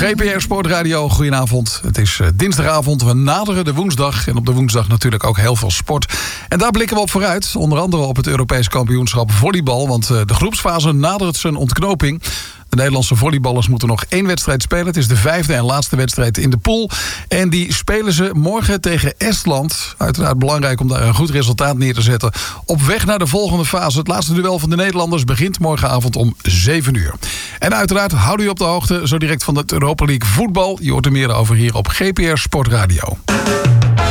GPR Sportradio, goedenavond. Het is dinsdagavond, we naderen de woensdag. En op de woensdag natuurlijk ook heel veel sport. En daar blikken we op vooruit. Onder andere op het Europees kampioenschap volleybal. Want de groepsfase nadert zijn ontknoping. De Nederlandse volleyballers moeten nog 1 wedstrijd spelen. Het is de 5e en laatste wedstrijd in de pool. En die spelen ze morgen tegen Estland. Uiteraard belangrijk om daar een goed resultaat neer te zetten. Op weg naar de volgende fase. Het laatste duel van de Nederlanders begint morgenavond om 7 uur. En uiteraard houden u op de hoogte zo direct van het Europa League voetbal. Je hoort er meer over hier op GPR Sportradio.